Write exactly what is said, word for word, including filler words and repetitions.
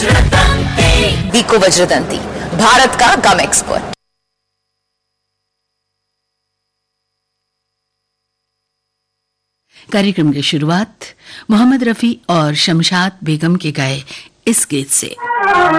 विको वज्रदंती, भारत का गम एक्सपर्ट। कार्यक्रम की शुरुआत मोहम्मद रफी और शमशाद बेगम के गाए इस गीत से।